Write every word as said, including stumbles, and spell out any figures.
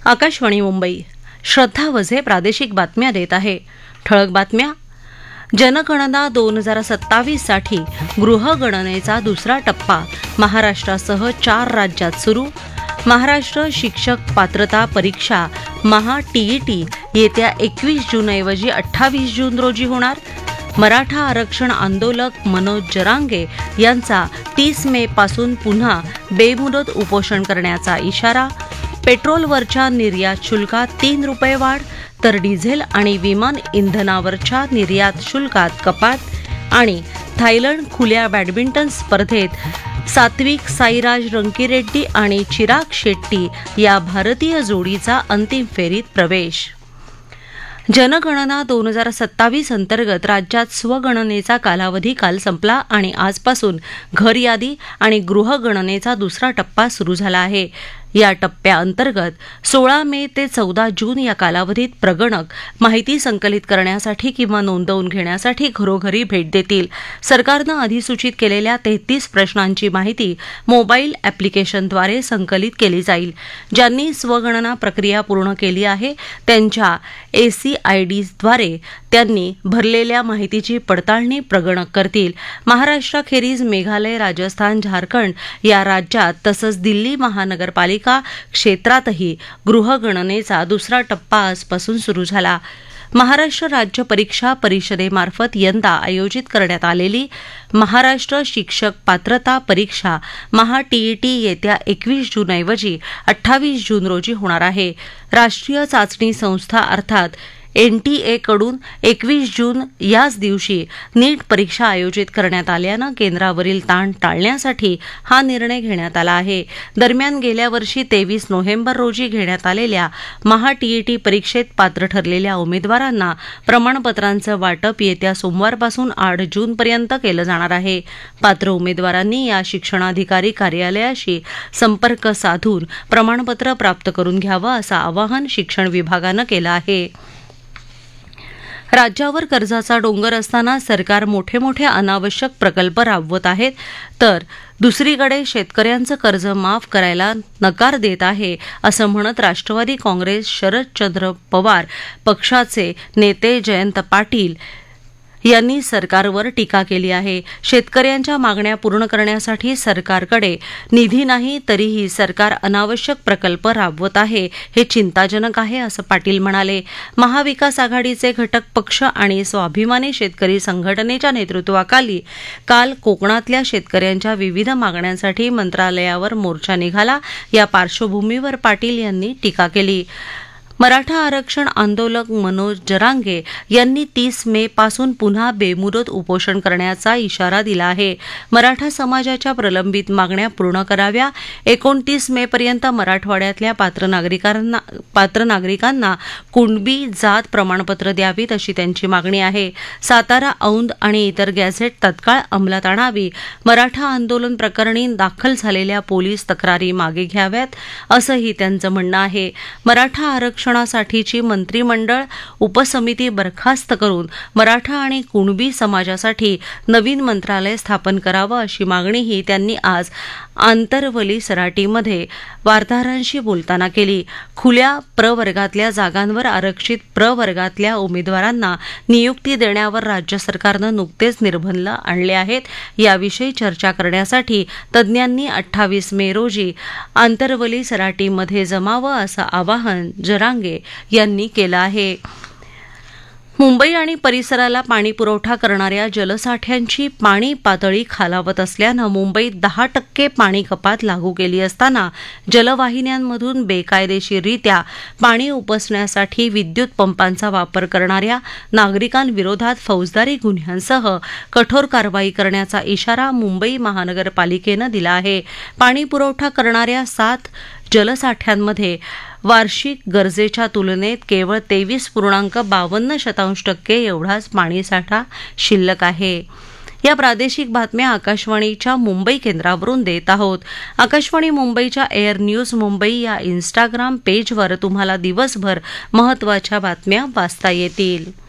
आकाशवाणी मुंबई. श्रद्धा वझे प्रादेशिक बातम्या देत आहे. ठळक बातम्या. जनगणना दोन हजार सत्तावीस साठी गृहगणनेचा दुसरा टप्पा महाराष्ट्रासह चार राज्यात सुरू. महाराष्ट्र शिक्षक पात्रता परीक्षा महा टीईटी येत्या एकवीस जूनऐवजी अठ्ठावीस जून रोजी होणार. मराठा आरक्षण आंदोलक मनोज जरांगे यांचा तीस मे पासून पुन्हा बेमुदत उपोषण करण्याचा इशारा. पेट्रोलवरच्या निर्यात शुल्कात तीन रुपये वाढ तर डिझेल आणि विमान इंधनावरच्या निर्यात शुल्कात कपात. आणि थायलंड खुल्या बॅडमिंटन स्पर्धेत सात्विक साईराज रंकीरेड्डी आणि चिराग शेट्टी या भारतीय जोडीचा अंतिम फेरीत प्रवेश. जनगणना दोन हजार सत्तावीस अंतर्गत राज्यात स्वगणनेचा कालावधी काल संपला आणि आजपासून घर यादी आणि गृहगणनेचा दुसरा टप्पा सुरू झाला आहे. या टप्प्याअंतर्गत सोळा मे ते चौदा जून या कालावधीत प्रगणक माहिती संकलित करण्यासाठी किंवा नोंदवून घेण्यासाठी घरोघरी भेट देतील. सरकारनं अधिसूचित केलेल्या तेहतीस प्रश्नांची माहिती मोबाईल ॲप्लिकेशनद्वारे संकलित केली जाईल. ज्यांनी स्वगणना प्रक्रिया पूर्ण केली आहे त्यांच्या एसीआयडीद्वारे त्यांनी भरलेल्या माहितीची पडताळणी प्रगणक करतील. महाराष्ट्राखेरीज मेघालय, राजस्थान, झारखंड या राज्यात तसंच दिल्ली महानगरपालिका क्षेत्रातही गृहगणनेचा दुसरा टप्पा आजपासून सुरू झाला. महाराष्ट्र राज्य परीक्षा परिषदेमार्फत यंदा आयोजित करण्यात आलेली महाराष्ट्र शिक्षक पात्रता परीक्षा महा टीईटी येत्या एकवीस जूनऐवजी अठ्ठावीस जून रोजी होणार आहे. राष्ट्रीय चाचणी संस्था अर्थात एनटीए कडून एकवीस जून याच दिवशी नीट परीक्षा आयोजित करण्यात आल्यानं केंद्रावरील ताण टाळण्यासाठी हा निर्णय घेण्यात आला आहे. दरम्यान गेल्या वर्षी तेवीस नोव्हेंबर रोजी घेण्यात आलेल्या महा टीईटी परीक्षेत पात्र ठरलेल्या उमेदवारांना प्रमाणपत्रांचं वाटप येत्या सोमवारपासून आठ जूनपर्यंत केलं जाणार आहे. पात्र उमेदवारांनी या शिक्षणाधिकारी कार्यालयाशी संपर्क साधून प्रमाणपत्र प्राप्त करून घ्यावं असं आवाहन शिक्षण विभागानं केलं आहे. राज्यावर कर्जाचा डोंगर असताना सरकार मोठे मोठे अनावश्यक प्रकल्प राबवत आहेत तर दुसरीकडे शेतकऱ्यांचं कर्ज माफ करायला नकार देत आहे असं म्हणत राष्ट्रवादी काँग्रेस शरदचंद्र पवार पक्षाचे नेते जयंत पाटील यांनी सरकारवर टीका केली आहे. शेतकऱ्यांच्या मागण्या पूर्ण करण्यासाठी सरकारकडे निधी नाही तरीही सरकार अनावश्यक प्रकल्प राबवत आहे हे चिंताजनक आहे असं पाटील म्हणाले. महाविकास आघाडीचे घटक पक्ष आणि स्वाभिमानी शेतकरी संघटनेच्या नेतृत्वाखाली काल कोकणातल्या शेतकऱ्यांच्या विविध मागण्यांसाठी मंत्रालयावर मोर्चा निघाला. या पार्श्वभूमीवर पाटील यांनी टीका केली. मराठा आरक्षण आंदोलक मनोज जरांगे यांनी तीस मे पासून पुन्हा बेमुदत उपोषण करण्याचा इशारा दिला आहे. मराठा समाजाच्या प्रलंबित मागण्या पूर्ण कराव्या. एकोणतीस मे पर्यंत मराठवाड्यातल्या पात्र नागरिकांना पात्र नागरिकांना कुणबी जात प्रमाणपत्र द्यावीत अशी त्यांची मागणी आहे. सातारा, औंध आणि इतर गॅझेट तत्काळ अंमलात आणावी. मराठा आंदोलन प्रकरणी दाखल झालेल्या पोलीस तक्रारी मागे घ्याव्यात असंही त्यांचं म्हणणं आहे. मराठा आरक्षण आरक्षणासाठीची मंत्रिमंडळ उपसमिती बरखास्त करून मराठा आणि कुणबी समाजासाठी नवीन मंत्रालय स्थापन करावं अशी मागणीही त्यांनी आज आंतरवली सराटीमध्ये वार्ताहरांशी बोलताना केली. खुल्या प्रवर्गातल्या जागांवर आरक्षित प्रवर्गातल्या उमेदवारांना नियुक्ती देण्यावर राज्य सरकारनं नुकतेच निर्बंध आणले आहेत. याविषयी चर्चा करण्यासाठी तज्ज्ञांनी अठ्ठावीस मे रोजी आंतरवली सराटीमध्ये जमावं असं आवाहन जरांगे यांनी केलं आहे. मुंबई आणि परिसराला पाणी पुरवठा करणाऱ्या जलसाठ्यांची पाणी पातळी खालावत असल्यानं मुंबईत दहा टक्के पाणी कपात लागू केली असताना जलवाहिन्यांमधून बेकायदेशीररित्या पाणी उपसण्यासाठी विद्युत पंपांचा वापर करणाऱ्या नागरिकांविरोधात फौजदारी गुन्ह्यांसह कठोर कारवाई करण्याचा इशारा मुंबई महानगरपालिकेनं दिला आहे. पाणी पुरवठा करणाऱ्या सात जलसाठ्यांमध्ये वार्षिक गरजेच्या तुलनेत केवळ तेवीस पूर्णांक बावन्न शतांश टक्के एवढाच पाणीसाठा शिल्लक आहे. या प्रादेशिक बातम्या आकाशवाणीच्या मुंबई केंद्रावरून देत आहोत. आकाशवाणी मुंबईच्या एअर न्यूज मुंबई या इन्स्टाग्राम पेजवर तुम्हाला दिवसभर महत्त्वाच्या बातम्या वाचता येतील.